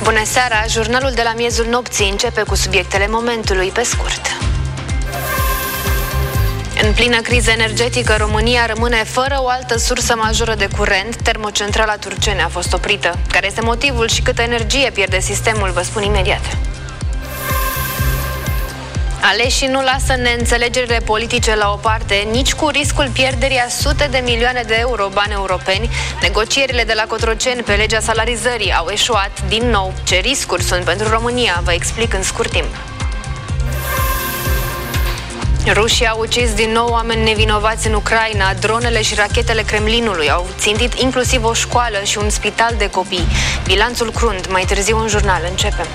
Bună seara! Jurnalul de la miezul nopții începe cu subiectele momentului pe scurt. În plină criză energetică, România rămâne fără o altă sursă majoră de curent. Termocentrala Turceni a fost oprită. Care este motivul și câtă energie pierde sistemul, vă spun imediat. Aleșii nu lasă neînțelegerile politice la o parte, nici cu riscul pierderii a sute de milioane de euro bani europeni. Negocierile de la Cotroceni pe legea salarizării au eșuat din nou. Ce riscuri sunt pentru România? Vă explic în scurt timp. Rușii au ucis din nou oameni nevinovați în Ucraina. Dronele și rachetele Kremlinului au țintit inclusiv o școală și un spital de copii. Bilanțul crunt, mai târziu în jurnal. Începem.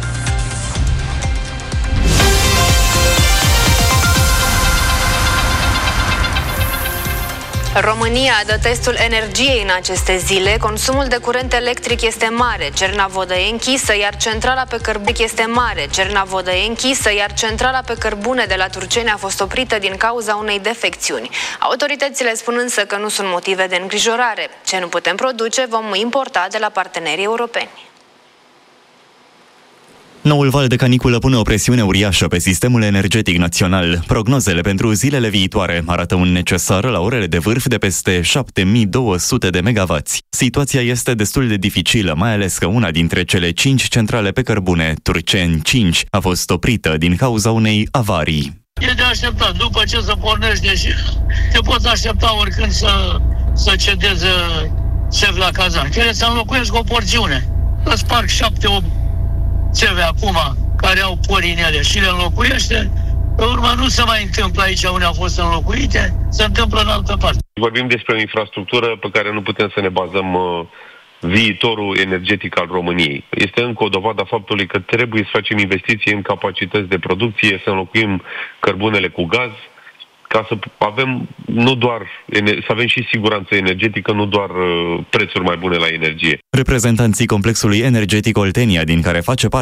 România dă testul energiei în aceste zile. Consumul de curent electric este mare. Cernavodă e închisă, iar centrala pe cărbune este mare. Cernavodă e închisă, iar centrala pe cărbune de la Turceni a fost oprită din cauza unei defecțiuni. Autoritățile spun însă că nu sunt motive de îngrijorare. Ce nu putem produce, vom importa de la partenerii europeni. Noul val de caniculă pune o presiune uriașă pe sistemul energetic național. Prognozele pentru zilele viitoare arată un necesar la orele de vârf de peste 7200 de megavați. Situația este destul de dificilă, mai ales că una dintre cele 5 centrale pe cărbune, Turceni 5, a fost oprită din cauza unei avarii. E de așteptat. După ce să pornești, te poți aștepta oricând să cedeze șef la cazan. Trebuie să înlocuiesc o porțiune. Îți sparg 7-8 țeve acum care au pori în ele și le înlocuiește. Pe urmă nu se mai întâmplă aici unde au fost înlocuite, se întâmplă în altă parte. Vorbim despre o infrastructură pe care nu putem să ne bazăm viitorul energetic al României. Este încă o dovadă a faptului că trebuie să facem investiții în capacități de producție, să înlocuim cărbunele cu gaz, ca să avem să avem și siguranță energetică, nu doar prețuri mai bune la energie. Reprezentanții complexului energetic Oltenia, din care face parte